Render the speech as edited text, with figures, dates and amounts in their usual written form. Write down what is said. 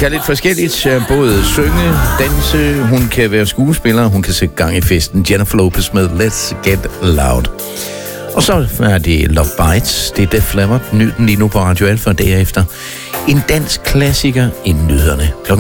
kan lidt forskelligt. Både synge, danse, hun kan være skuespiller, hun kan sætte gang i festen. Jennifer Lopez med Let's Get Loud. Og så er det Love Bites. Det er Def Leppard. Nyd den lige nu på Radio Alpha, og derefter en dansk klassiker i nyhederne.